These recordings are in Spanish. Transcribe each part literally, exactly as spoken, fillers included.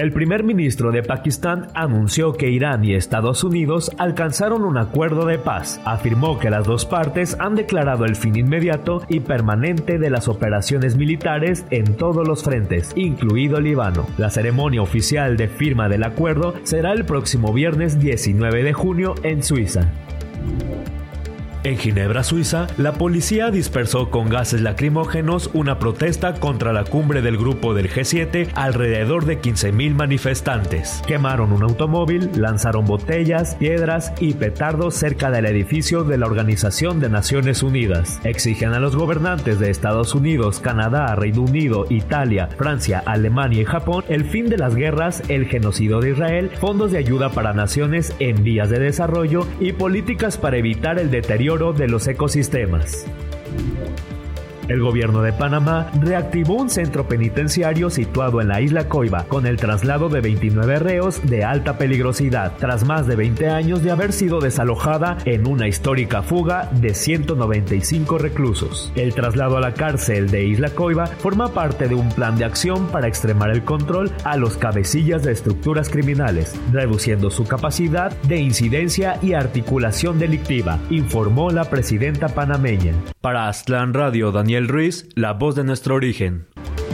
El primer ministro de Pakistán anunció que Irán y Estados Unidos alcanzaron un acuerdo de paz. Afirmó que las dos partes han declarado el fin inmediato y permanente de las operaciones militares en todos los frentes, incluido Líbano. La ceremonia oficial de firma del acuerdo será el próximo viernes diecinueve de junio en Suiza. En Ginebra, Suiza, la policía dispersó con gases lacrimógenos una protesta contra la cumbre del grupo del G siete. Alrededor de quince mil manifestantes quemaron un automóvil, lanzaron botellas, piedras y petardos cerca del edificio de la Organización de Naciones Unidas. Exigen a los gobernantes de Estados Unidos, Canadá, Reino Unido, Italia, Francia, Alemania y Japón el fin de las guerras, el genocidio de Israel, fondos de ayuda para naciones en vías de desarrollo y políticas para evitar el deterioro de los ecosistemas. El gobierno de Panamá reactivó un centro penitenciario situado en la isla Coiba con el traslado de veintinueve reos de alta peligrosidad, tras más de veinte años de haber sido desalojada en una histórica fuga de ciento noventa y cinco reclusos. El traslado a la cárcel de Isla Coiba forma parte de un plan de acción para extremar el control a los cabecillas de estructuras criminales, reduciendo su capacidad de incidencia y articulación delictiva, informó la presidenta panameña. Para Aztlán Radio, Daniel Ruiz, la voz de nuestro origen.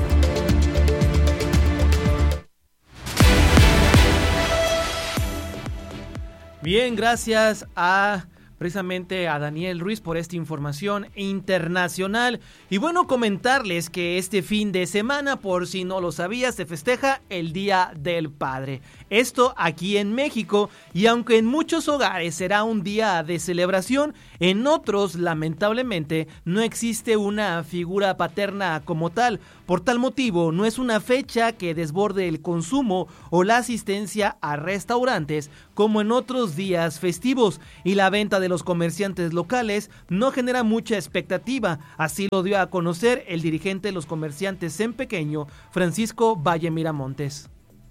Bien, gracias a precisamente a Daniel Ruiz por esta información internacional. Y bueno, comentarles que este fin de semana, por si no lo sabías, se festeja el Día del Padre. Esto aquí en México, y aunque en muchos hogares será un día de celebración, en otros, lamentablemente, no existe una figura paterna como tal. Por tal motivo, no es una fecha que desborde el consumo o la asistencia a restaurantes como en otros días festivos, y la venta de los comerciantes locales no genera mucha expectativa. Así lo dio a conocer el dirigente de los comerciantes en pequeño, Francisco Valle Miramontes.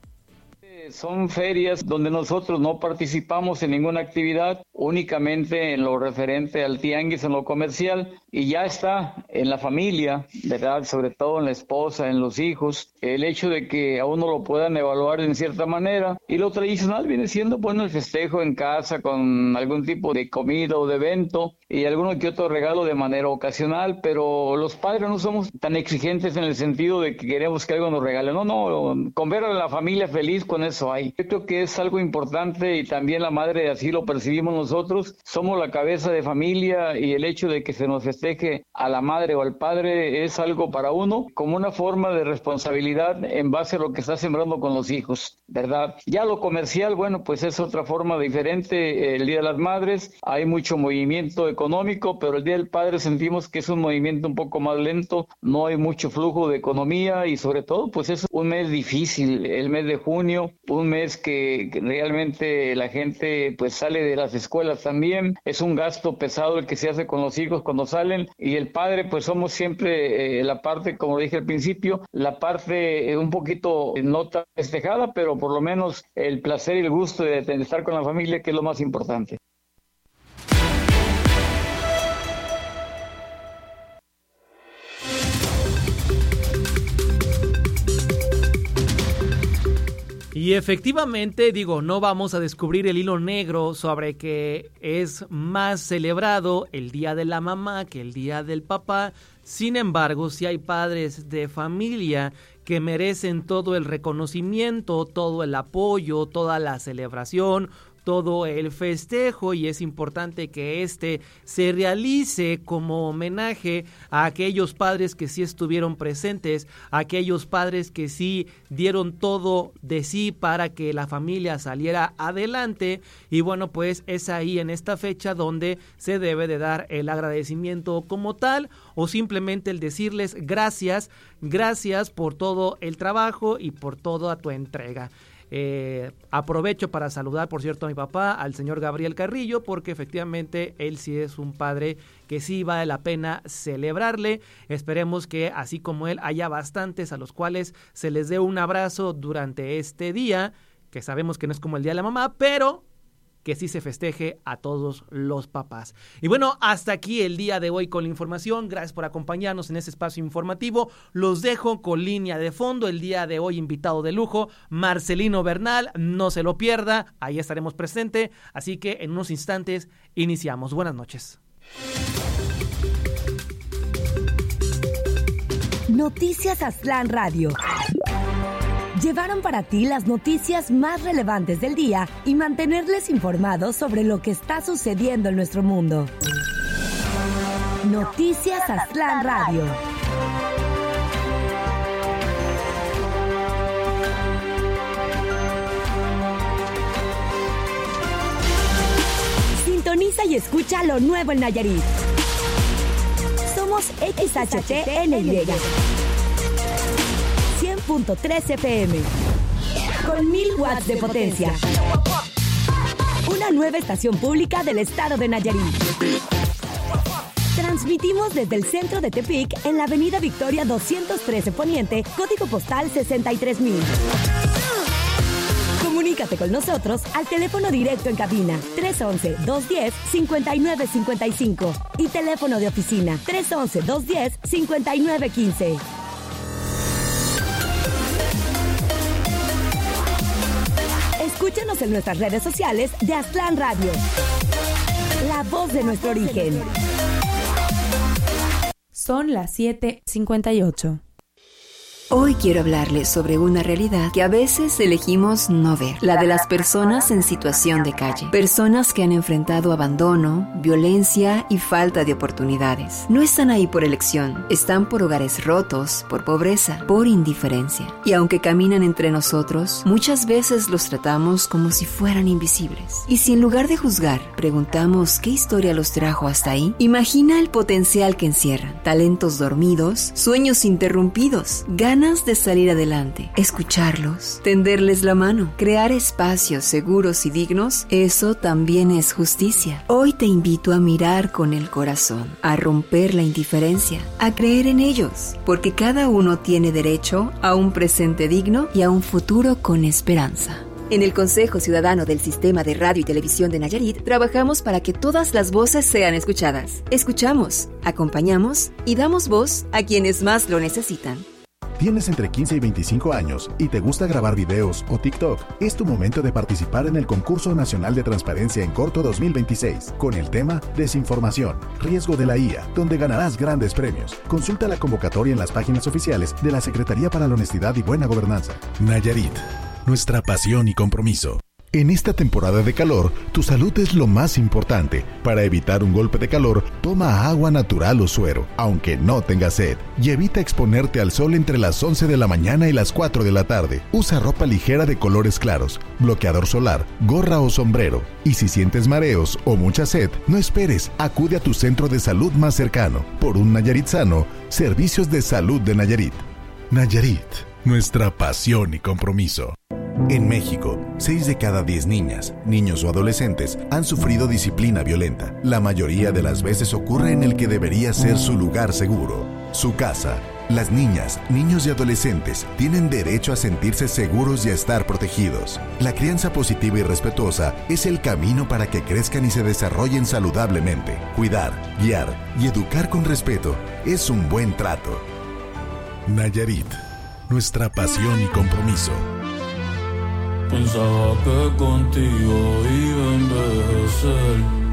Son ferias donde nosotros no participamos en ninguna actividad, únicamente en lo referente al tianguis, en lo comercial, y ya está en la familia, ¿verdad? Sobre todo en la esposa, en los hijos, el hecho de que a uno lo puedan evaluar en cierta manera. Y lo tradicional viene siendo, bueno, el festejo en casa con algún tipo de comida o de evento y alguno que otro regalo de manera ocasional, pero los padres no somos tan exigentes en el sentido de que queremos que algo nos regale. No, no, con ver a la familia feliz, con eso hay. Yo creo que es algo importante, y también la madre, así lo percibimos nosotros, somos la cabeza de familia, y el hecho de que se nos festeje a la madre o al padre es algo para uno como una forma de responsabilidad en base a lo que está sembrando con los hijos, ¿verdad? Ya lo comercial, bueno, pues es otra forma diferente. El Día de las Madres hay mucho movimiento económico, pero el Día del Padre sentimos que es un movimiento un poco más lento, no hay mucho flujo de economía, y sobre todo pues es un mes difícil, el mes de junio, un mes que, que realmente la gente pues sale de las escuelas también, es un gasto pesado el que se hace con los hijos cuando salen, y el padre pues somos siempre eh, la parte, como dije al principio, la parte eh, un poquito no tan festejada, pero por lo menos el placer y el gusto de, de estar con la familia, que es lo más importante. Y efectivamente, digo, no vamos a descubrir el hilo negro sobre que es más celebrado el Día de la Mamá que el Día del Papá. Sin embargo, si hay padres de familia que merecen todo el reconocimiento, todo el apoyo, toda la celebración, todo el festejo, y es importante que este se realice como homenaje a aquellos padres que sí estuvieron presentes, a aquellos padres que sí dieron todo de sí para que la familia saliera adelante. Y bueno, pues es ahí en esta fecha donde se debe de dar el agradecimiento como tal, o simplemente el decirles gracias, gracias por todo el trabajo y por toda tu entrega. Eh, aprovecho para saludar, por cierto, a mi papá, al señor Gabriel Carrillo, porque efectivamente él sí es un padre que sí vale la pena celebrarle. Esperemos que así como él haya bastantes a los cuales se les dé un abrazo durante este día, que sabemos que no es como el Día de la Mamá, pero que sí se festeje a todos los papás. Y bueno, hasta aquí el día de hoy con la información. Gracias por acompañarnos en este espacio informativo. Los dejo con Línea de Fondo. El día de hoy invitado de lujo, Marcelino Bernal. No se lo pierda, ahí estaremos presentes. Así que en unos instantes iniciamos. Buenas noches. Noticias Aztlán Radio. Llevaron para ti las noticias más relevantes del día y mantenerles informados sobre lo que está sucediendo en nuestro mundo. Noticias Aztlán Radio. Sintoniza y escucha lo nuevo en Nayarit. Somos X H T N Y. cien punto tres F M. Con mil watts de potencia. Una nueva estación pública del estado de Nayarit. Transmitimos desde el centro de Tepic en la avenida Victoria doscientos trece Poniente, código postal sesenta y tres mil. Comunícate con nosotros al teléfono directo en cabina tres once, dos diez, cincuenta y nueve cincuenta y cinco y teléfono de oficina tres once, dos diez, cincuenta y nueve quince. Escúchanos en nuestras redes sociales de Aztlán Radio. La voz de nuestro origen. Son las siete cincuenta y ocho. Hoy quiero hablarles sobre una realidad que a veces elegimos no ver, la de las personas en situación de calle. Personas que han enfrentado abandono, violencia y falta de oportunidades. No están ahí por elección, están por hogares rotos, por pobreza, por indiferencia. Y aunque caminan entre nosotros, muchas veces los tratamos como si fueran invisibles. Y si en lugar de juzgar, preguntamos qué historia los trajo hasta ahí, imagina el potencial que encierran. Talentos dormidos, sueños interrumpidos, ganas de salir adelante, escucharlos, tenderles la mano, crear espacios seguros y dignos, eso también es justicia. Hoy te invito a mirar con el corazón, a romper la indiferencia, a creer en ellos, porque cada uno tiene derecho a un presente digno y a un futuro con esperanza. En el Consejo Ciudadano del Sistema de Radio y Televisión de Nayarit, trabajamos para que todas las voces sean escuchadas. Escuchamos, acompañamos y damos voz a quienes más lo necesitan. ¿Tienes entre quince y veinticinco años y te gusta grabar videos o TikTok? Es tu momento de participar en el Concurso Nacional de Transparencia en Corto dos mil veintiséis, con el tema Desinformación, riesgo de la I A, donde ganarás grandes premios. Consulta la convocatoria en las páginas oficiales de la Secretaría para la Honestidad y Buena Gobernanza. Nayarit, nuestra pasión y compromiso. En esta temporada de calor, tu salud es lo más importante. Para evitar un golpe de calor, toma agua natural o suero, aunque no tengas sed. Y evita exponerte al sol entre las once de la mañana y las cuatro de la tarde. Usa ropa ligera de colores claros, bloqueador solar, gorra o sombrero. Y si sientes mareos o mucha sed, no esperes, acude a tu centro de salud más cercano. Por un Nayarit sano, Servicios de Salud de Nayarit. Nayarit, nuestra pasión y compromiso. En México, seis de cada diez niñas, niños o adolescentes han sufrido disciplina violenta. La mayoría de las veces ocurre en el que debería ser su lugar seguro, su casa. Las niñas, niños y adolescentes tienen derecho a sentirse seguros y a estar protegidos. La crianza positiva y respetuosa es el camino para que crezcan y se desarrollen saludablemente. Cuidar, guiar y educar con respeto es un buen trato. Nayarit, nuestra pasión y compromiso. Pensaba que contigo iba a envejecer.